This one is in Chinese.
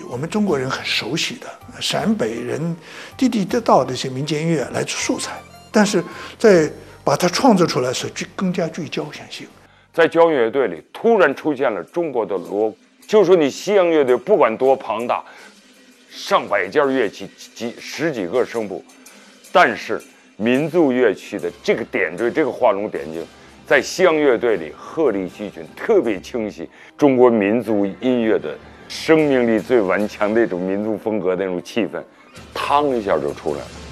我们中国人很熟悉的陕北人地地道道的一些民间音乐来做素材，但是在把它创作出来时，更加具交响性。 在交响乐队里，突然出现了中国的锣鼓，就说你西洋乐队不管多庞大，上百件乐器，十几个声部，但是民族乐器的这个点缀，这个画龙点睛，在西洋乐队里鹤立鸡群，特别清晰。中国民族音乐的生命力最顽强的一种民族风格的那种气氛，嘡一下就出来了。